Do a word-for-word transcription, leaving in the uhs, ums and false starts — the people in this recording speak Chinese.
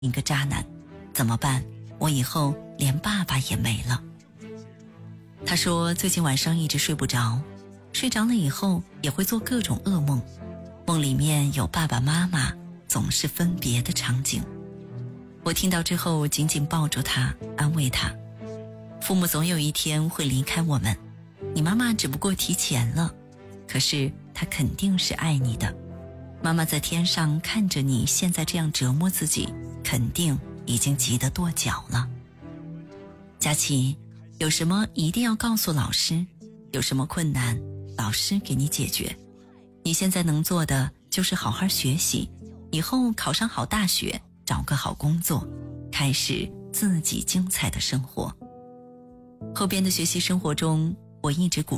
一个渣男，怎么办？我以后连爸爸也没了。他说最近晚上一直睡不着，睡着了以后也会做各种噩梦，梦里面有爸爸妈妈，总是分别的场景。我听到之后紧紧抱住他，安慰他，父母总有一天会离开我们，你妈妈只不过提前了，可是她肯定是爱你的。妈妈在天上看着你现在这样折磨自己，肯定已经急得跺脚了。佳琪，有什么一定要告诉老师，有什么困难老师给你解决。你现在能做的就是好好学习，以后考上好大学，找个好工作，开始自己精彩的生活。后边的学习生活中，我一直鼓